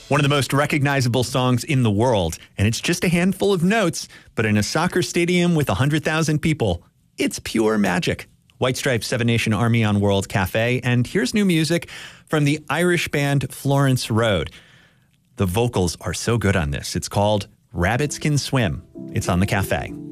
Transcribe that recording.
One of the most recognizable songs in the world, and it's just a handful of notes, but in a soccer stadium with 100,000 people, it's pure magic. White Stripes' Seven Nation Army on World Cafe, and here's new music from the Irish band Florence Road. The vocals are so good on this. It's called Rabbits Can Swim. It's on the Cafe.